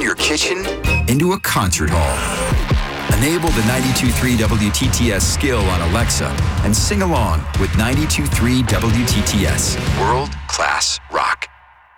your kitchen into a concert hall. Enable the 92.3 WTTS skill on Alexa and sing along with 92.3 WTTS. World-class rock.